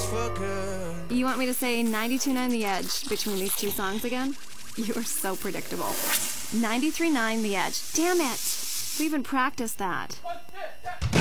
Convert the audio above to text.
for good. You want me to say 92.9 The Edge between these two songs again? You are so predictable. 93.9 The Edge. Damn it! We even practiced that.